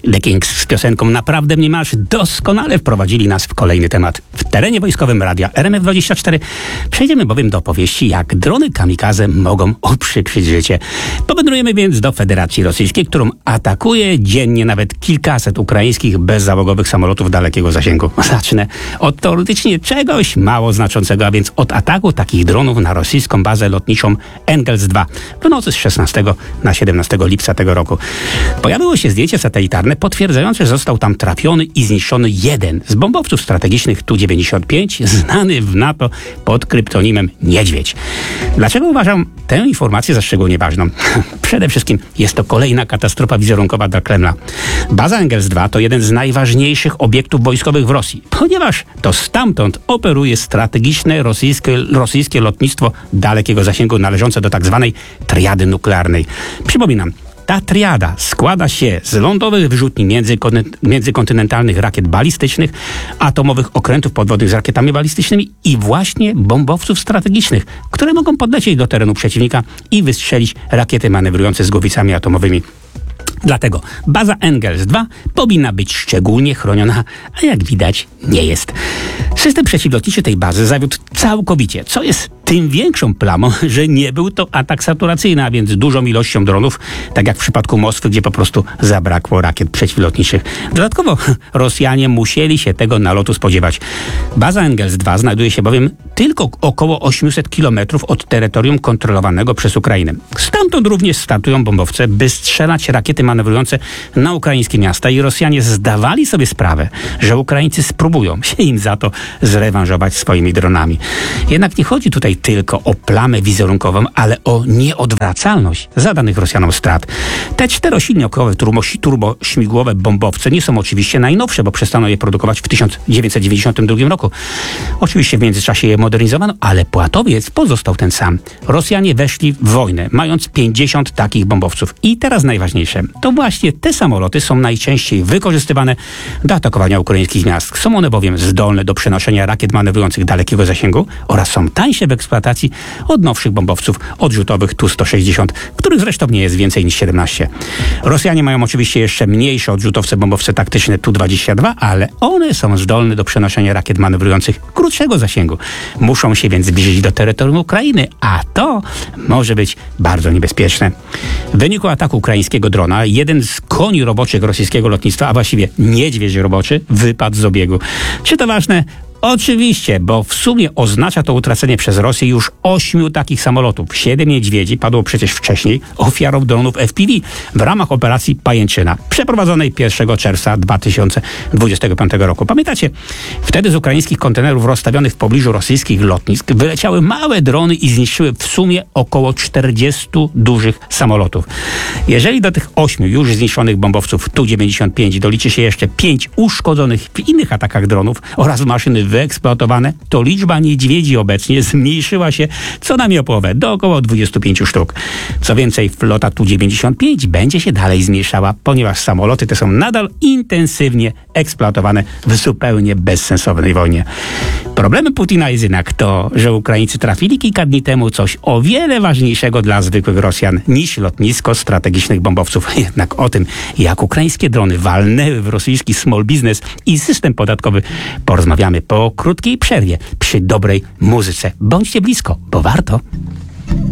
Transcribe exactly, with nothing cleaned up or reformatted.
The Kings z piosenką Naprawdę Niemalż doskonale wprowadzili nas w kolejny temat. W terenie wojskowym radia R M F dwadzieścia cztery przejdziemy bowiem do opowieści, jak drony kamikaze mogą uprzykrzyć życie. Powędrujemy więc do Federacji Rosyjskiej, którą atakuje dziennie nawet kilkaset ukraińskich bezzałogowych samolotów dalekiego zasięgu. Zacznę od teoretycznie czegoś mało znaczącego, a więc od ataku takich dronów na rosyjską bazę lotniczą Engels dwa w nocy z szesnastego na siedemnastego lipca tego roku. Pojawiło się zdjęcie satelitarne potwierdzające, że został tam trafiony i zniszczony jeden z bombowców strategicznych Tu dziewięćdziesiąt pięć, znany w NATO pod kryptonimem Niedźwiedź. Dlaczego uważam tę informację za szczególnie ważną? Przede wszystkim jest to kolejna katastrofa wizerunkowa dla Kremla. Baza Engels dwa to jeden z najważniejszych obiektów wojskowych w Rosji, ponieważ to stamtąd operuje strategiczne rosyjskie, rosyjskie lotnictwo dalekiego zasięgu należące do tak zwanej triady nuklearnej. Przypominam, ta triada składa się z lądowych wyrzutni międzykontynentalnych rakiet balistycznych, atomowych okrętów podwodnych z rakietami balistycznymi i właśnie bombowców strategicznych, które mogą podlecieć do terenu przeciwnika i wystrzelić rakiety manewrujące z głowicami atomowymi. Dlatego baza Engels dwa powinna być szczególnie chroniona, a jak widać nie jest. System przeciwlotniczy tej bazy zawiódł całkowicie, co jest tym większą plamą, że nie był to atak saturacyjny, a więc dużą ilością dronów, tak jak w przypadku Moskwy, gdzie po prostu zabrakło rakiet przeciwlotniczych. Dodatkowo Rosjanie musieli się tego nalotu spodziewać. Baza Engels dwa znajduje się bowiem tylko około osiemset kilometrów od terytorium kontrolowanego przez Ukrainę. Stamtąd również startują bombowce, by strzelać rakiety manewrujące na ukraińskie miasta i Rosjanie zdawali sobie sprawę, że Ukraińcy spróbują się im za to zrewanżować swoimi dronami. Jednak nie chodzi tutaj tylko o plamę wizerunkową, ale o nieodwracalność zadanych Rosjanom strat. Te czterosilnikowe turbośmigłowe bombowce nie są oczywiście najnowsze, bo przestano je produkować w tysiąc dziewięćset dziewięćdziesiątym drugim roku. Oczywiście w międzyczasie je modernizowano, ale płatowiec pozostał ten sam. Rosjanie weszli w wojnę, mając pięćdziesiąt takich bombowców. I teraz najważniejsze, to właśnie te samoloty są najczęściej wykorzystywane do atakowania ukraińskich miast. Są one bowiem zdolne do przenoszenia rakiet manewrujących dalekiego zasięgu oraz są tańsze w eksploatacji od nowszych bombowców odrzutowych Tu sto sześćdziesiąt, których zresztą nie jest więcej niż siedemnaście. Rosjanie mają oczywiście jeszcze mniejsze odrzutowce bombowce taktyczne Tu dwadzieścia dwa, ale one są zdolne do przenoszenia rakiet manewrujących krótszego zasięgu. Muszą się więc zbliżyć do terytorium Ukrainy, a to może być bardzo niebezpieczne. W wyniku ataku ukraińskiego drona jeden z koni roboczych rosyjskiego lotnictwa, a właściwie niedźwiedź roboczy, wypadł z obiegu. Czy to ważne? Oczywiście, bo w sumie oznacza to utracenie przez Rosję już ośmiu takich samolotów. Siedem niedźwiedzi padło przecież wcześniej ofiarą dronów F P V w ramach operacji Pajęczyna, przeprowadzonej pierwszego czerwca dwa tysiące dwudziestego piątego roku. Pamiętacie? Wtedy z ukraińskich kontenerów rozstawionych w pobliżu rosyjskich lotnisk wyleciały małe drony i zniszczyły w sumie około czterdziestu dużych samolotów. Jeżeli do tych ośmiu już zniszczonych bombowców Tu dziewięćdziesiąt pięć doliczy się jeszcze pięć uszkodzonych w innych atakach dronów oraz maszyny wyeksploatowane, to liczba niedźwiedzi obecnie zmniejszyła się co najmniej o połowę, do około dwudziestu pięciu sztuk. Co więcej, flota Tu dziewięćdziesiąt pięć będzie się dalej zmniejszała, ponieważ samoloty te są nadal intensywnie eksploatowane w zupełnie bezsensownej wojnie. Problemem Putina jest jednak to, że Ukraińcy trafili kilka dni temu coś o wiele ważniejszego dla zwykłych Rosjan niż lotnisko strategicznych bombowców. Jednak o tym, jak ukraińskie drony walnęły w rosyjski small business i system podatkowy, porozmawiamy po krótkiej przerwie przy dobrej muzyce. Bądźcie blisko, bo warto.